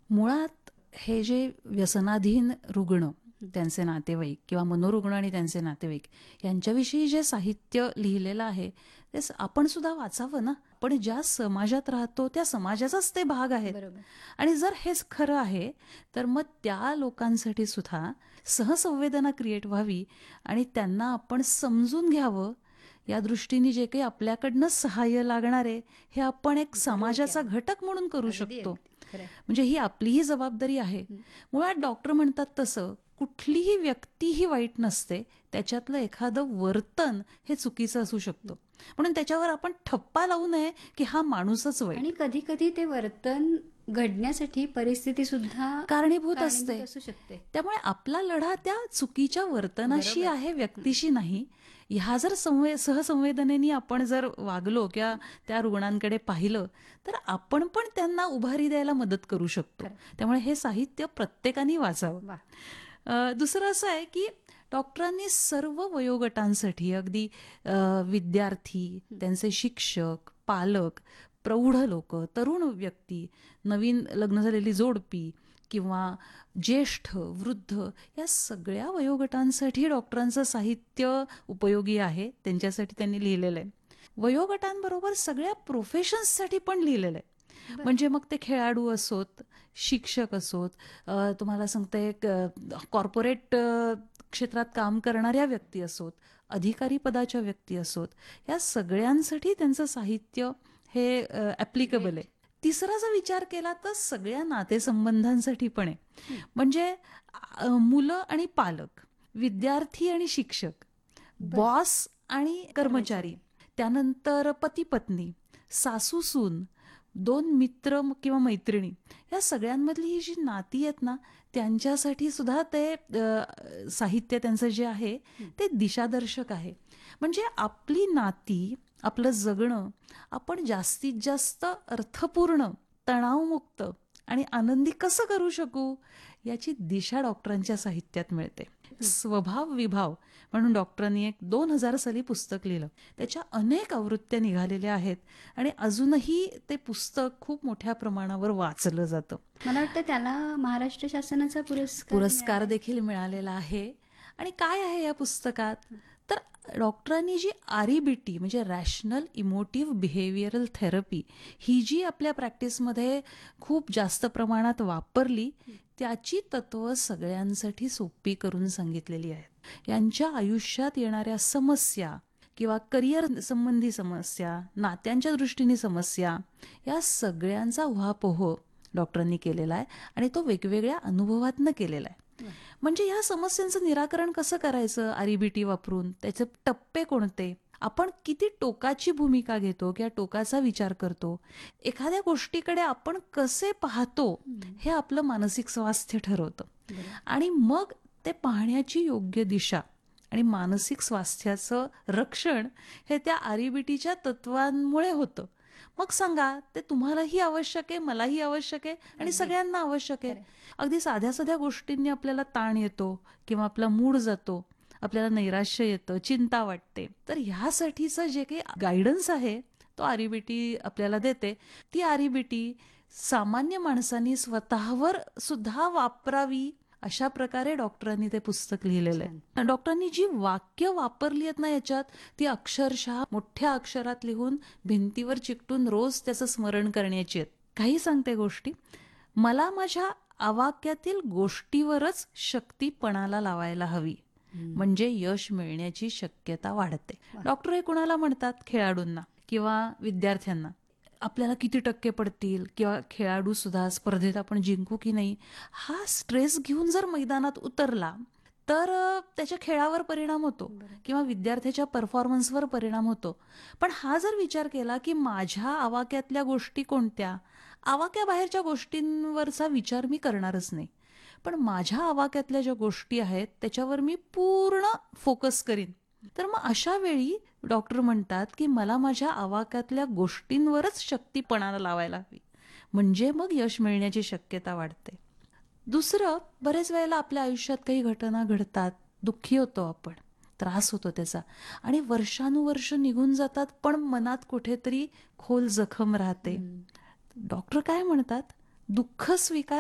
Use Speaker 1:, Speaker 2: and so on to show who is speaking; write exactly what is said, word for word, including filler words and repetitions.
Speaker 1: मुळात हे जे व्यसनाधीन रुग्ण, त्यांचे नातेवाईक किंवा मनोरुग्ण आणि त्यांचे नातेवाईक यांच्याविषयी जे साहित्य लिहिलेलं आहे ते आपण सुद्धा वाचावं ना. पण ज्या समाजात राहतो त्या समाजाचाच ते भाग आहेत. आणि जर हेच खरं आहे तर मग त्या लोकांसाठी सुद्धा सहसंवेदना क्रिएट व्हावी आणि त्यांना आपण समजून घ्यावं. या दृष्टीने जे काही आपल्याकडनं सहाय्य लागणार आहे हे आपण एक समाजाचा घटक म्हणून करू शकतो. म्हणजे ही आपलीही जबाबदारी आहे. मुळात डॉक्टर म्हणतात तसं कुठलीही व्यक्ती ही वाईट नसते, त्याच्यातलं एखादं वर्तन हे चुकीचं असू शकतं. म्हणून त्याच्यावर आपण ठप्पा लावू नये की हा माणूसच वाईट.
Speaker 2: आणि कधी कधी ते वर्तन घडण्यासाठी परिस्थिती सुद्धा
Speaker 1: कारणीभूत असते.
Speaker 2: असू शकते.
Speaker 1: त्यामुळे आपला लढा त्या चुकीच्या वर्तनाशी आहे, व्यक्तीशी नाही. ह्या जर संवे सहसंवेदनेने आपण जर वागलो किंवा त्या रुग्णांकडे पाहिलं तर आपण पण त्यांना उभारी द्यायला मदत करू शकतो. त्यामुळे हे साहित्य प्रत्येकाने वाचावं. दुसरं असं आहे की डॉक्टरांनी सर्व वयोगटांसाठी, अगदी विद्यार्थी, त्यांचे शिक्षक, पालक, प्रौढ लोक, तरुण व्यक्ती, नवीन लग्न झालेली जोडपी किंवा ज्येष्ठ, वृद्ध या सगळ्या वयोगटांसाठी डॉक्टरांचं साहित्य उपयोगी आहे. त्यांच्यासाठी त्यांनी लिहिलेलं आहे. वयोगटांबरोबर सगळ्या प्रोफेशन्ससाठी पण लिहिलेलं आहे. म्हणजे मग ते खेळाडू असोत, शिक्षक असोत, तुम्हाला सांगते कॉर्पोरेट क्षेत्रात काम करणाऱ्या व्यक्ती असोत, अधिकारी पदाच्या व्यक्ती असोत, या सगळ्यांसाठी त्यांचं साहित्य हे ॲप्लिकेबल आहे. तिसरा जर विचार केला तर सगळ्या नातेसंबंधांसाठी पण आहे. म्हणजे मुलं आणि पालक, विद्यार्थी आणि शिक्षक, बॉस आणि कर्मचारी, त्यानंतर पती पत्नी, सासू सून, दोन मित्र किंवा मैत्रिणी, या सगळ्यांमधली ही जी नाती आहेत ना त्यांच्यासाठी सुद्धा ते साहित्य त्यांचं जे आहे ते दिशादर्शक आहे. म्हणजे आपली नाती, आपलं जगणं आपण जास्तीत जास्त अर्थपूर्ण, तणावमुक्त आणि आनंदी कसं करू शकू याची दिशा डॉक्टरांच्या साहित्यात मिळते. स्वभाव विभाव म्हणून डॉक्टरांनी एक दोन हजार साली पुस्तक लिहिलं. त्याच्या अनेक आवृत्त्या निघालेल्या आहेत आणि अजूनही ते पुस्तक खूप मोठ्या प्रमाणावर वाचलं जातं.
Speaker 2: मला वाटतं त्याला महाराष्ट्र शासनाचा पुरस्कार
Speaker 1: पुरस्कार देखील मिळालेला आहे. आणि काय आहे या पुस्तकात तर डॉक्टरांनी जी आरईबीटी म्हणजे रॅशनल इमोटिव्ह बिहेवियरल थेरपी ही जी आपल्या प्रॅक्टिसमध्ये खूप जास्त प्रमाणात वापरली त्याची तत्व सगळ्यांसाठी सोपी करून सांगितलेली आहेत. यांच्या आयुष्यात येणाऱ्या समस्या किंवा करिअर संबंधी समस्या, नात्यांच्या दृष्टीने समस्या, या सगळ्यांचा उहापोह डॉक्टरांनी केलेला आहे आणि तो वेगवेगळ्या अनुभवातनं केलेला आहे. म्हणजे या समस्यांचं निराकरण कसं करायचं आरईबीटी वापरून, त्याचे टप्पे कोणते, आपण किती टोकाची भूमिका घेतो किंवा टोकाचा विचार करतो, एखाद्या गोष्टीकडे आपण कसे पाहतो हे आपलं मानसिक स्वास्थ्य ठरवतं. आणि मग ते पाहण्याची योग्य दिशा आणि मानसिक स्वास्थ्याचं रक्षण हे त्या आरईबीटीच्या तत्वांमुळे होतं. मग सांगा, ते तुम्हालाही आवश्यक आहे, मलाही आवश्यक आहे आणि सगळ्यांना आवश्यक आहे. अगदी साध्या साध्या गोष्टींनी आपल्याला ताण येतो किंवा आपला मूड जातो, आपल्याला नैराश्य येतं, चिंता वाटते. तर ह्यासाठीचं जे काही गायडन्स आहे तो आरईबीटी आपल्याला देते. ती आरईबीटी सामान्य माणसांनी स्वतःवर सुद्धा वापरावी अशा प्रकारे डॉक्टरांनी ते पुस्तक लिहिलेलं आहे. डॉक्टरांनी जी वाक्य वापरली आहेत ना याच्यात, ती अक्षरशः मोठ्या अक्षरात लिहून भिंतीवर चिकटून रोज त्याचं स्मरण करण्याची आहेत. काही सांगते गोष्टी, मला माझ्या आवाक्यातील गोष्टीवरच शक्ती पणाला लावायला हवी, म्हणजे यश मिळण्याची शक्यता वाढते. डॉक्टर हे कुणाला म्हणतात? खेळाडूंना किंवा विद्यार्थ्यांना. आपल्याला किती टक्के पडतील किंवा खेळाडू सुद्धा स्पर्धेत आपण जिंकू की नाही हा स्ट्रेस घेऊन जर मैदानात उतरला तर त्याच्या खेळावर परिणाम होतो किंवा विद्यार्थ्याच्या परफॉर्मन्सवर परिणाम होतो. पण हा जर विचार केला की माझ्या आवाक्यातल्या गोष्टी कोणत्या, आवाक्याबाहेरच्या गोष्टींवरचा विचार मी करणारच नाही, पण माझ्या आवाक्यातल्या ज्या गोष्टी आहेत त्याच्यावर मी पूर्ण फोकस करीन, तर मग अशा वेळी डॉक्टर म्हणतात की मला माझ्या आवाक्यातल्या गोष्टींवरच शक्तीपणाला लावायला हवी, म्हणजे मग यश मिळण्याची शक्यता वाढते. दुसरं, बरेच वेळेला आपल्या आयुष्यात काही घटना घडतात, दुःखी होतो आपण, त्रास होतो त्याचा आणि वर्षानुवर्ष निघून जातात, पण मनात कुठेतरी खोल जखम राहते. डॉक्टर काय म्हणतात? दुःख स्वीकार